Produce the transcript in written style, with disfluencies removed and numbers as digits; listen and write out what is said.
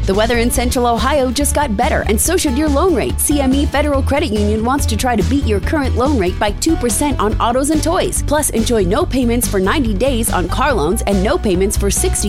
The weather in Central Ohio just got better, and so should your loan rate. CME Federal Credit Union wants to try to beat your current loan rate by 2% on autos and toys. Plus, enjoy no payments for 90 days on car loans and no payments for 60